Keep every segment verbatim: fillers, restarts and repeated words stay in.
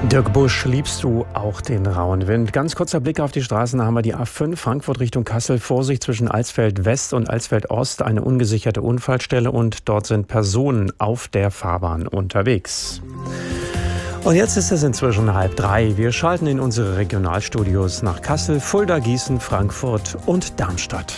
Dirk Busch, liebst du auch den rauen Wind? Ganz kurzer Blick auf die Straßen, da haben wir die A fünf, Frankfurt Richtung Kassel. Vorsicht zwischen Alsfeld West und Alsfeld Ost, eine ungesicherte Unfallstelle und dort sind Personen auf der Fahrbahn unterwegs. Und jetzt ist es inzwischen halb drei. Wir schalten in unsere Regionalstudios nach Kassel, Fulda, Gießen, Frankfurt und Darmstadt.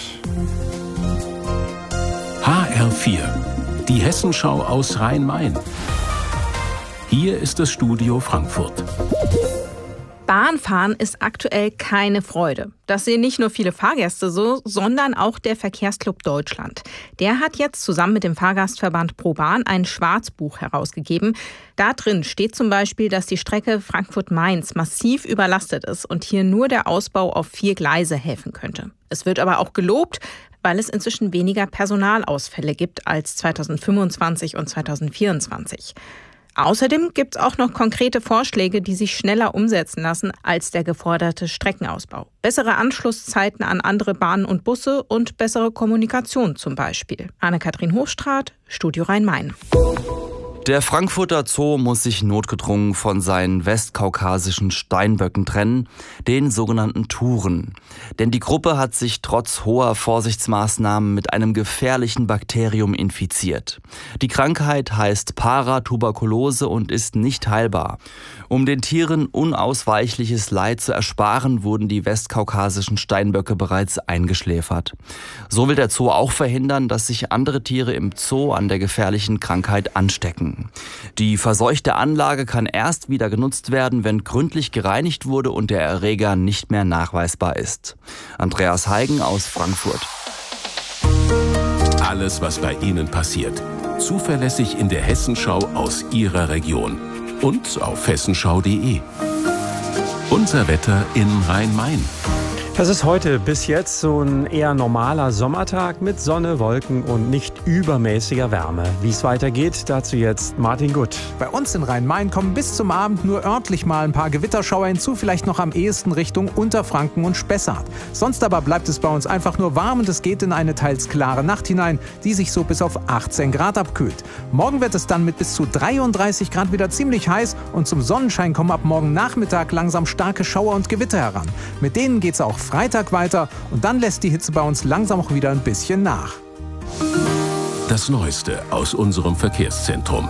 H R vier, die Hessenschau aus Rhein-Main. Hier ist das Studio Frankfurt. Bahnfahren ist aktuell keine Freude. Das sehen nicht nur viele Fahrgäste so, sondern auch der Verkehrsclub Deutschland. Der hat jetzt zusammen mit dem Fahrgastverband ProBahn ein Schwarzbuch herausgegeben. Da drin steht zum Beispiel, dass die Strecke Frankfurt-Mainz massiv überlastet ist und hier nur der Ausbau auf vier Gleise helfen könnte. Es wird aber auch gelobt, weil es inzwischen weniger Personalausfälle gibt als zweitausendfünfundzwanzig und zweitausendvierundzwanzig. Außerdem gibt es auch noch konkrete Vorschläge, die sich schneller umsetzen lassen als der geforderte Streckenausbau. Bessere Anschlusszeiten an andere Bahnen und Busse und bessere Kommunikation zum Beispiel. Anne-Kathrin Hochstraat, Studio Rhein-Main. Der Frankfurter Zoo muss sich notgedrungen von seinen westkaukasischen Steinböcken trennen, den sogenannten Turen. Denn die Gruppe hat sich trotz hoher Vorsichtsmaßnahmen mit einem gefährlichen Bakterium infiziert. Die Krankheit heißt Paratuberkulose und ist nicht heilbar. Um den Tieren unausweichliches Leid zu ersparen, wurden die westkaukasischen Steinböcke bereits eingeschläfert. So will der Zoo auch verhindern, dass sich andere Tiere im Zoo an der gefährlichen Krankheit anstecken. Die verseuchte Anlage kann erst wieder genutzt werden, wenn gründlich gereinigt wurde und der Erreger nicht mehr nachweisbar ist. Andreas Heigen aus Frankfurt. Alles, was bei Ihnen passiert, zuverlässig in der Hessenschau aus Ihrer Region und auf hessenschau punkt de. Unser Wetter in Rhein-Main. Das ist heute bis jetzt so ein eher normaler Sommertag mit Sonne, Wolken und nicht übermäßiger Wärme. Wie es weitergeht, dazu jetzt Martin Gutt. Bei uns in Rhein-Main kommen bis zum Abend nur örtlich mal ein paar Gewitterschauer hinzu, vielleicht noch am ehesten Richtung Unterfranken und Spessart. Sonst aber bleibt es bei uns einfach nur warm und es geht in eine teils klare Nacht hinein, die sich so bis auf achtzehn Grad abkühlt. Morgen wird es dann mit bis zu dreiunddreißig Grad wieder ziemlich heiß und zum Sonnenschein kommen ab morgen Nachmittag langsam starke Schauer und Gewitter heran. Mit denen geht es auch Freitag weiter und dann lässt die Hitze bei uns langsam auch wieder ein bisschen nach. Das Neueste aus unserem Verkehrszentrum.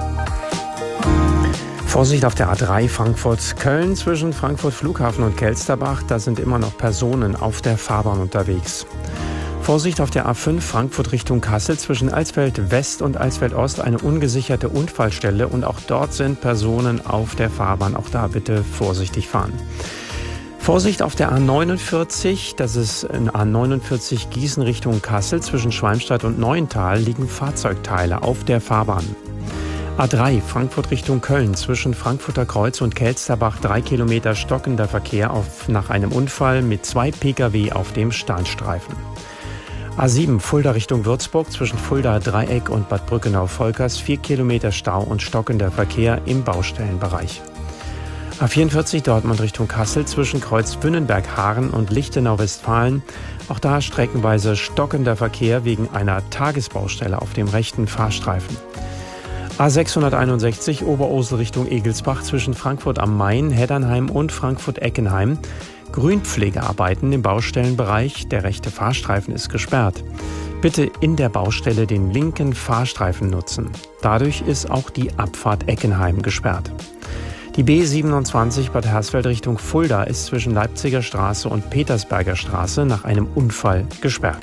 Vorsicht auf der A drei Frankfurt-Köln zwischen Frankfurt Flughafen und Kelsterbach. Da sind immer noch Personen auf der Fahrbahn unterwegs. Vorsicht auf der A fünf Frankfurt Richtung Kassel zwischen Alsfeld West und Alsfeld Ost, eine ungesicherte Unfallstelle. Und auch dort sind Personen auf der Fahrbahn. Auch da bitte vorsichtig fahren. Vorsicht auf der A neunundvierzig, das ist in A neunundvierzig Gießen Richtung Kassel. Zwischen Schwalmstadt und Neuental liegen Fahrzeugteile auf der Fahrbahn. A drei Frankfurt Richtung Köln, zwischen Frankfurter Kreuz und Kelsterbach drei Kilometer stockender Verkehr auf, nach einem Unfall mit zwei Pkw auf dem Starnstreifen. A sieben Fulda Richtung Würzburg, zwischen Fulda Dreieck und Bad Brückenau-Volkers vier Kilometer Stau und stockender Verkehr im Baustellenbereich. A vierundvierzig Dortmund Richtung Kassel zwischen Kreuz Bünnenberg-Haaren und Lichtenau-Westfalen. Auch da streckenweise stockender Verkehr wegen einer Tagesbaustelle auf dem rechten Fahrstreifen. A sechshunderteinundsechzig Oberursel Richtung Egelsbach zwischen Frankfurt am Main, Heddernheim und Frankfurt-Eckenheim. Grünpflegearbeiten im Baustellenbereich. Der rechte Fahrstreifen ist gesperrt. Bitte in der Baustelle den linken Fahrstreifen nutzen. Dadurch ist auch die Abfahrt Eckenheim gesperrt. Die B siebenundzwanzig Bad Hersfeld Richtung Fulda ist zwischen Leipziger Straße und Petersberger Straße nach einem Unfall gesperrt.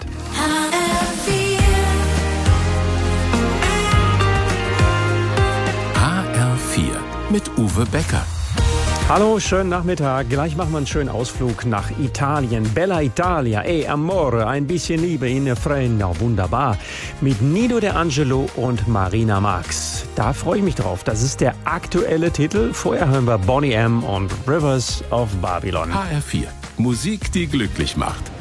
H R vier mit Uwe Becker. Hallo, schönen Nachmittag. Gleich machen wir einen schönen Ausflug nach Italien. Bella Italia, e amore, ein bisschen Liebe in der Frenna, wunderbar. Mit Nido De Angelo und Marina Marx. Da freue ich mich drauf. Das ist der aktuelle Titel. Vorher hören wir Boney M. und Rivers of Babylon. H R vier, Musik, die glücklich macht.